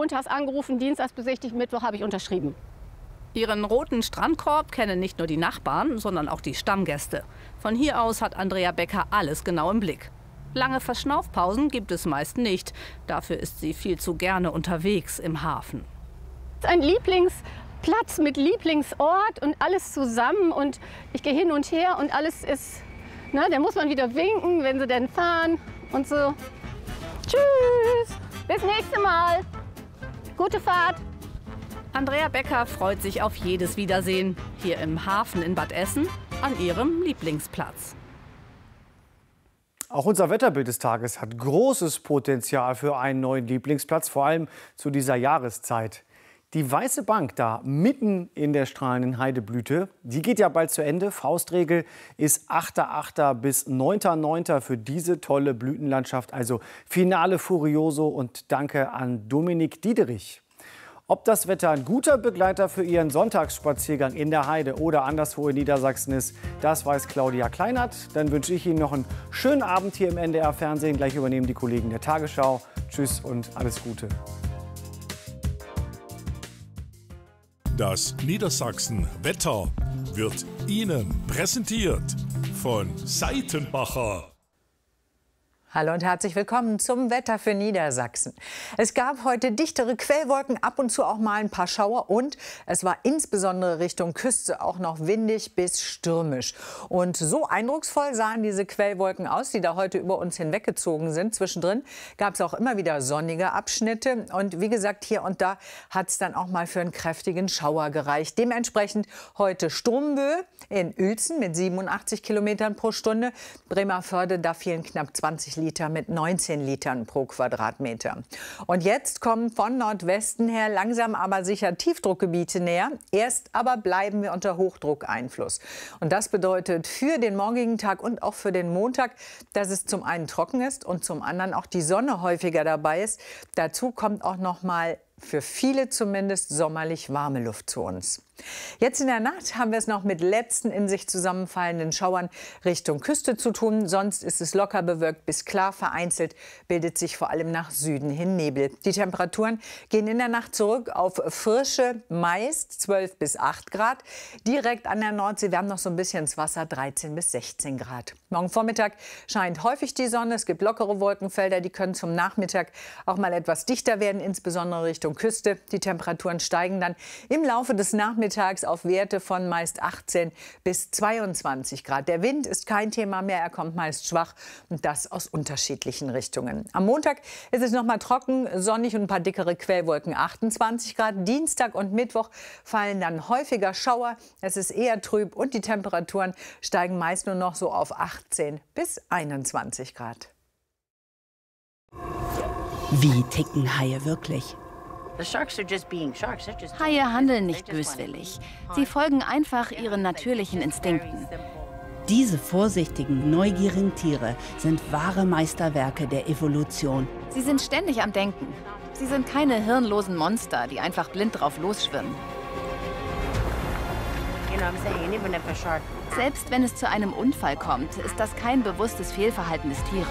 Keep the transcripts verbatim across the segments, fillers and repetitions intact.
montags angerufen, dienstags besichtigt, Mittwoch habe ich unterschrieben. Ihren roten Strandkorb kennen nicht nur die Nachbarn, sondern auch die Stammgäste. Von hier aus hat Andrea Becker alles genau im Blick. Lange Verschnaufpausen gibt es meist nicht. Dafür ist sie viel zu gerne unterwegs im Hafen. Ein Lieblingsplatz mit Lieblingsort und alles zusammen. Und ich gehe hin und her und alles ist, na, da muss man wieder winken, wenn sie denn fahren und so. Tschüss, bis nächste Mal. Gute Fahrt. Andrea Becker freut sich auf jedes Wiedersehen. Hier im Hafen in Bad Essen, an ihrem Lieblingsplatz. Auch unser Wetterbild des Tages hat großes Potenzial für einen neuen Lieblingsplatz, vor allem zu dieser Jahreszeit. Die Weiße Bank da mitten in der strahlenden Heideblüte, die geht ja bald zu Ende. Faustregel ist achter achter bis neunter neunter für diese tolle Blütenlandschaft. Also Finale Furioso und danke an Dominik Diederich. Ob das Wetter ein guter Begleiter für Ihren Sonntagsspaziergang in der Heide oder anderswo in Niedersachsen ist, das weiß Claudia Kleinert. Dann wünsche ich Ihnen noch einen schönen Abend hier im N D R-Fernsehen. Gleich übernehmen die Kollegen der Tagesschau. Tschüss und alles Gute. Das Niedersachsen-Wetter wird Ihnen präsentiert von Seitenbacher. Hallo und herzlich willkommen zum Wetter für Niedersachsen. Es gab heute dichtere Quellwolken, ab und zu auch mal ein paar Schauer und es war insbesondere Richtung Küste auch noch windig bis stürmisch. Und so eindrucksvoll sahen diese Quellwolken aus, die da heute über uns hinweggezogen sind. Zwischendrin gab es auch immer wieder sonnige Abschnitte und wie gesagt, hier und da hat es dann auch mal für einen kräftigen Schauer gereicht. Dementsprechend heute Sturmböe in Uelzen mit siebenundachtzig Kilometern pro Stunde. Bremervörde, da fielen knapp zwanzig Liter mit neunzehn Litern pro Quadratmeter. Und jetzt kommen von Nordwesten her langsam aber sicher Tiefdruckgebiete näher. Erst aber bleiben wir unter Hochdruckeinfluss. Und das bedeutet für den morgigen Tag und auch für den Montag, dass es zum einen trocken ist und zum anderen auch die Sonne häufiger dabei ist. Dazu kommt auch noch mal für viele zumindest sommerlich warme Luft zu uns. Jetzt in der Nacht haben wir es noch mit letzten in sich zusammenfallenden Schauern Richtung Küste zu tun. Sonst ist es locker bewölkt bis klar. Vereinzelt bildet sich vor allem nach Süden hin Nebel. Die Temperaturen gehen in der Nacht zurück auf frische, meist zwölf bis acht Grad. Direkt an der Nordsee wärmt noch so ein bisschen ins Wasser, dreizehn bis sechzehn Grad. Morgen Vormittag scheint häufig die Sonne. Es gibt lockere Wolkenfelder, die können zum Nachmittag auch mal etwas dichter werden, insbesondere Richtung Küste. Die Temperaturen steigen dann im Laufe des Nachmittags auf Werte von meist achtzehn bis zweiundzwanzig Grad. Der Wind ist kein Thema mehr, er kommt meist schwach und das aus unterschiedlichen Richtungen. Am Montag ist es noch mal trocken, sonnig und ein paar dickere Quellwolken, achtundzwanzig Grad. Dienstag und Mittwoch fallen dann häufiger Schauer, es ist eher trüb und die Temperaturen steigen meist nur noch so auf achtzehn bis einundzwanzig Grad. Wie ticken Haie wirklich? Haie handeln nicht böswillig. Sie folgen einfach ihren natürlichen Instinkten. Diese vorsichtigen, neugierigen Tiere sind wahre Meisterwerke der Evolution. Sie sind ständig am Denken. Sie sind keine hirnlosen Monster, die einfach blind drauf losschwimmen. Selbst wenn es zu einem Unfall kommt, ist das kein bewusstes Fehlverhalten des Tieres.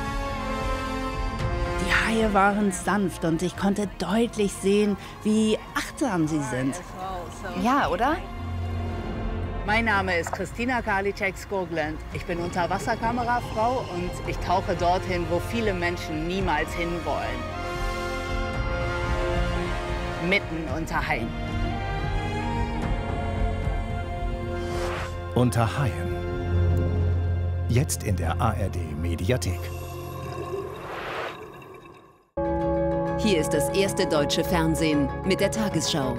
Die Haie waren sanft und ich konnte deutlich sehen, wie achtsam sie sind. Ja, oder? Mein Name ist Christina Karliczek-Skoglund. Ich bin Unterwasserkamerafrau und ich tauche dorthin, wo viele Menschen niemals hinwollen. Mitten unter Haien. Unter Haien. Jetzt in der A R D-Mediathek. Hier ist das erste deutsche Fernsehen mit der Tagesschau.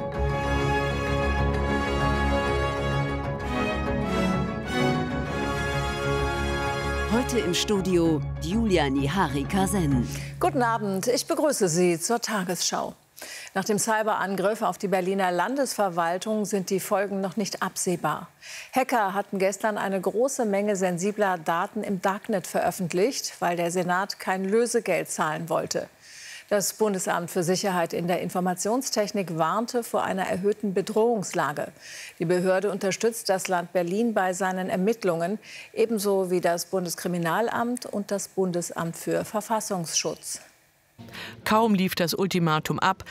Heute im Studio Julia Nihari-Kasen. Guten Abend, ich begrüße Sie zur Tagesschau. Nach dem Cyberangriff auf die Berliner Landesverwaltung sind die Folgen noch nicht absehbar. Hacker hatten gestern eine große Menge sensibler Daten im Darknet veröffentlicht, weil der Senat kein Lösegeld zahlen wollte. Das Bundesamt für Sicherheit in der Informationstechnik warnte vor einer erhöhten Bedrohungslage. Die Behörde unterstützt das Land Berlin bei seinen Ermittlungen, ebenso wie das Bundeskriminalamt und das Bundesamt für Verfassungsschutz. Kaum lief das Ultimatum ab,